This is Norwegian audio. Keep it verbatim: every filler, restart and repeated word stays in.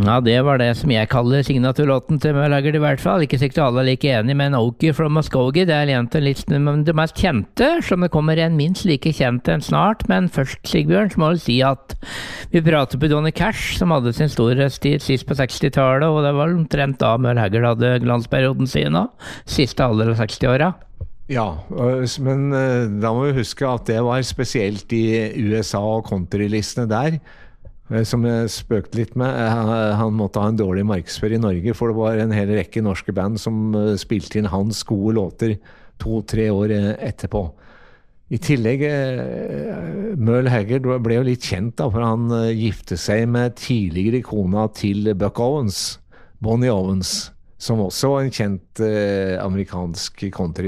Ja, det var det som jeg kaller signaturlåten til Merle Haggard i hvert fall. Ikke sikkert alle er like enige, men Okie from Muskogee, det er en av de mest kjente, som det kommer en minst like kjent enn snart. Men først, Sigbjørn, så må du si at vi prater på Johnny Cash, som hadde sin storhetstid sist på sekstitallet, og det var omtrent da Merle Haggard hadde glansperioden sin nå, siste alder av sekstiåra. Ja, men da må vi huske at det var spesielt i U S A og countrylistene der, som jeg spøkte litt med. Han måtte ha en dårlig markedsfør i Norge, for det var en hel rekke norske band som spilte inn hans gode låter to-tre år etterpå. I tillegg, Merle Haggard ble jo litt kjent da, for han gifte seg med tidligere kona til Buck Owens, Bonnie Owens, som også var en kjent amerikansk country